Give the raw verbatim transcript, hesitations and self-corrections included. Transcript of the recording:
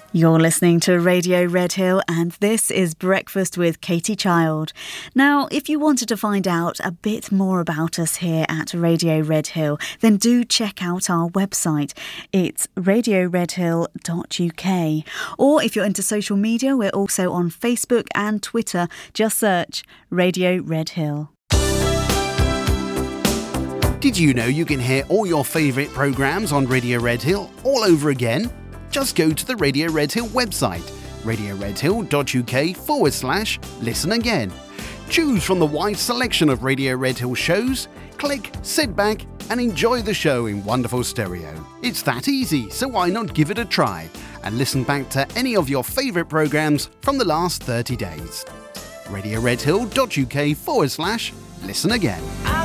You're listening to Radio Red Hill, and this is Breakfast with Katie Child. Now, if you wanted to find out a bit more about us here at Radio Red Hill, then do check out our website. It's radio red hill dot u k. Or if you're into social media, we're also on Facebook and Twitter. Just search Radio Red Hill. Did you know you can hear all your favourite programmes on Radio Red Hill all over again? Just go to the Radio Red Hill website, radio red hill dot u k forward slash listen again. Choose from the wide selection of Radio Red Hill shows, click, sit back and enjoy the show in wonderful stereo. It's that easy, so why not give it a try and listen back to any of your favourite programmes from the last thirty days. radio red hill dot u k forward slash listen again.